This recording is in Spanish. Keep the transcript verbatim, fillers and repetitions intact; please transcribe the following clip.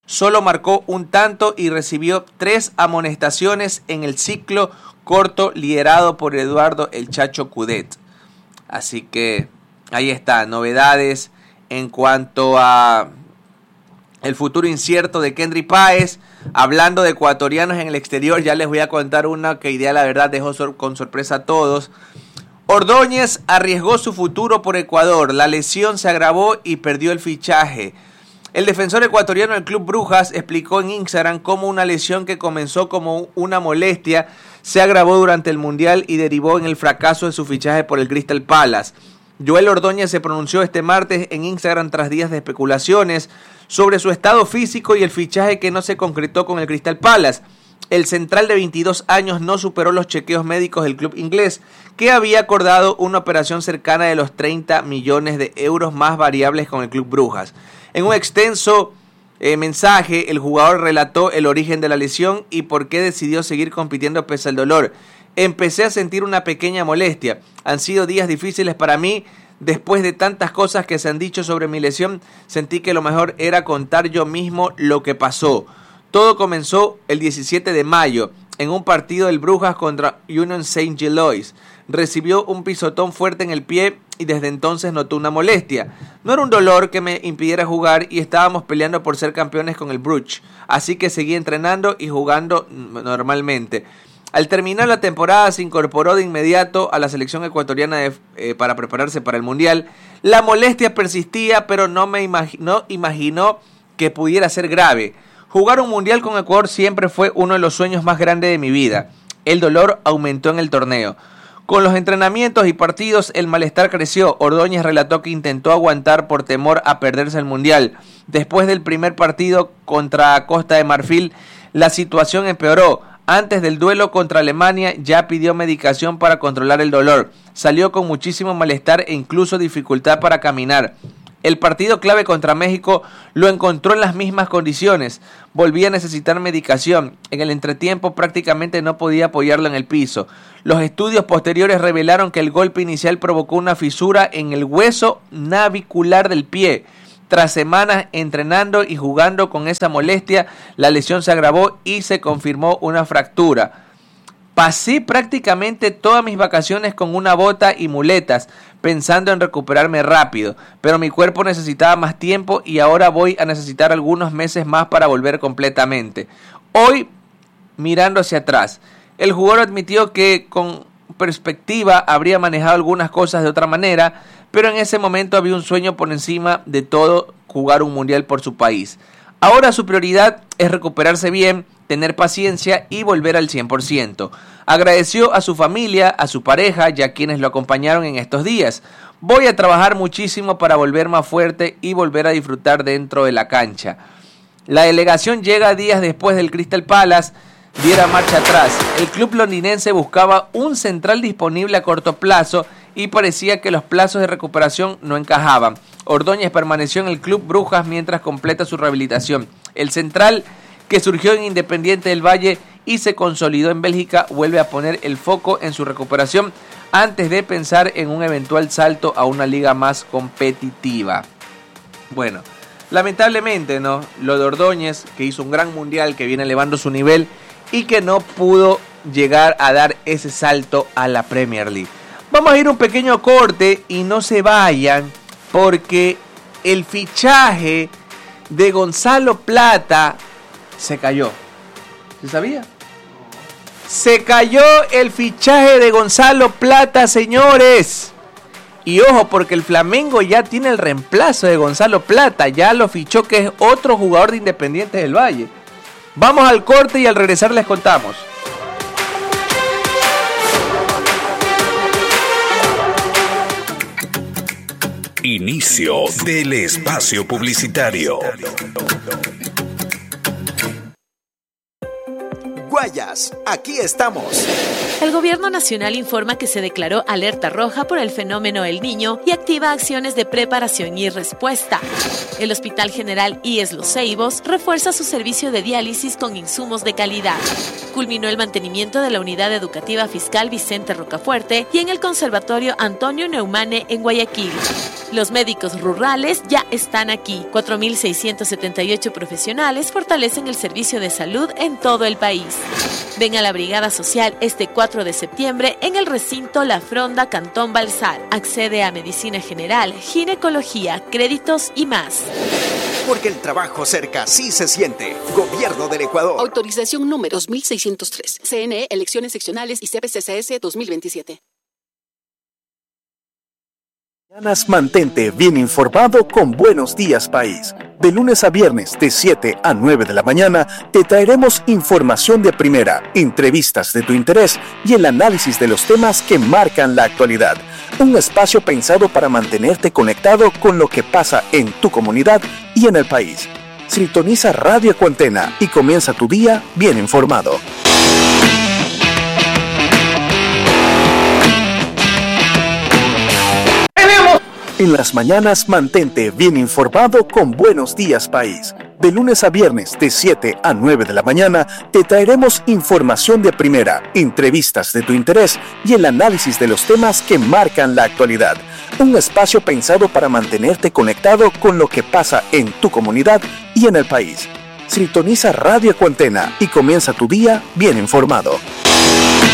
Solo marcó un tanto y recibió tres amonestaciones en el ciclo corto liderado por Eduardo El Chacho Coudet. Así que ahí está, novedades en cuanto a el futuro incierto de Kendry Páez. Hablando de ecuatorianos en el exterior, ya les voy a contar una que idea la verdad dejó sor- con sorpresa a todos. Ordóñez arriesgó su futuro por Ecuador, la lesión se agravó y perdió el fichaje. El defensor ecuatoriano del Club Brujas explicó en Instagram cómo una lesión que comenzó como una molestia se agravó durante el Mundial y derivó en el fracaso de su fichaje por el Crystal Palace. Joel Ordóñez se pronunció este martes en Instagram tras días de especulaciones sobre su estado físico y el fichaje que no se concretó con el Crystal Palace. El central de veintidós años no superó los chequeos médicos del club inglés, que había acordado una operación cercana de los treinta millones de euros más variables con el Club Brujas. En un extenso eh, mensaje, el jugador relató el origen de la lesión y por qué decidió seguir compitiendo pese al dolor. Empecé a sentir una pequeña molestia. Han sido días difíciles para mí. Después de tantas cosas que se han dicho sobre mi lesión, sentí que lo mejor era contar yo mismo lo que pasó. Todo comenzó el diecisiete de mayo en un partido del Brujas contra Union Saint Gilloise. Recibió un pisotón fuerte en el pie y desde entonces notó una molestia. No era un dolor que me impidiera jugar y estábamos peleando por ser campeones con el Bruges, así que seguí entrenando y jugando normalmente. Al terminar la temporada se incorporó de inmediato a la selección ecuatoriana de, eh, para prepararse para el Mundial. La molestia persistía, pero no me imagi- no imaginó que pudiera ser grave. Jugar un Mundial con Ecuador siempre fue uno de los sueños más grandes de mi vida. El dolor aumentó en el torneo. Con los entrenamientos y partidos, el malestar creció. Ordóñez relató que intentó aguantar por temor a perderse el Mundial. Después del primer partido contra Costa de Marfil, la situación empeoró. Antes del duelo contra Alemania, ya pidió medicación para controlar el dolor. Salió con muchísimo malestar e incluso dificultad para caminar. El partido clave contra México lo encontró en las mismas condiciones. Volvía a necesitar medicación. En el entretiempo prácticamente no podía apoyarlo en el piso. Los estudios posteriores revelaron que el golpe inicial provocó una fisura en el hueso navicular del pie. Tras semanas entrenando y jugando con esa molestia, la lesión se agravó y se confirmó una fractura. Pasé prácticamente todas mis vacaciones con una bota y muletas, pensando en recuperarme rápido, pero mi cuerpo necesitaba más tiempo y ahora voy a necesitar algunos meses más para volver completamente. Hoy, mirando hacia atrás, el jugador admitió que con perspectiva habría manejado algunas cosas de otra manera, pero en ese momento había un sueño por encima de todo, jugar un mundial por su país. Ahora su prioridad es recuperarse bien, tener paciencia y volver al cien por ciento. Agradeció a su familia, a su pareja y a quienes lo acompañaron en estos días. Voy a trabajar muchísimo para volver más fuerte y volver a disfrutar dentro de la cancha. La delegación llega días después del Crystal Palace diera marcha atrás. El club londinense buscaba un central disponible a corto plazo y parecía que los plazos de recuperación no encajaban. Ordóñez permaneció en el Club Brujas mientras completa su rehabilitación. El central, que surgió en Independiente del Valle y se consolidó en Bélgica, vuelve a poner el foco en su recuperación antes de pensar en un eventual salto a una liga más competitiva. Bueno, lamentablemente, ¿no? Lo de Ordóñez, que hizo un gran mundial, que viene elevando su nivel y que no pudo llegar a dar ese salto a la Premier League. Vamos a ir un pequeño corte y no se vayan, porque el fichaje de Gonzalo Plata se cayó. ¿Se sabía? Se cayó el fichaje de Gonzalo Plata, señores. Y ojo, porque el Flamengo ya tiene el reemplazo de Gonzalo Plata. Ya lo fichó, que es otro jugador de Independiente del Valle. Vamos al corte y al regresar les contamos. Inicio del espacio publicitario. vayas, aquí estamos. El Gobierno Nacional informa que se declaró alerta roja por el fenómeno El Niño y activa acciones de preparación y respuesta. El Hospital General I E S Los Ceibos refuerza su servicio de diálisis con insumos de calidad. Culminó el mantenimiento de la Unidad Educativa Fiscal Vicente Rocafuerte y en el Conservatorio Antonio Neumane en Guayaquil. Los médicos rurales ya están aquí. cuatro mil seiscientos setenta y ocho profesionales fortalecen el servicio de salud en todo el país. Ven a la Brigada Social este cuatro de septiembre en el recinto La Fronda, Cantón Balsar. Accede a medicina general, ginecología, créditos y más. Porque el trabajo cerca sí se siente. Gobierno del Ecuador. Autorización número dos mil seiscientos tres. C N E, elecciones seccionales y C P C C S dos mil veintisiete. Mantente bien informado con Buenos Días País. De lunes a viernes de siete a nueve de la mañana te traeremos información de primera, entrevistas de tu interés y el análisis de los temas que marcan la actualidad. Un espacio pensado para mantenerte conectado con lo que pasa en tu comunidad y en el país. Sintoniza Radio Ecuantena y comienza tu día bien informado. En las mañanas mantente bien informado con Buenos Días País. De lunes a viernes de siete a nueve de la mañana te traeremos información de primera, entrevistas de tu interés y el análisis de los temas que marcan la actualidad. Un espacio pensado para mantenerte conectado con lo que pasa en tu comunidad y en el país. Sintoniza Radio Ecuantena y comienza tu día bien informado.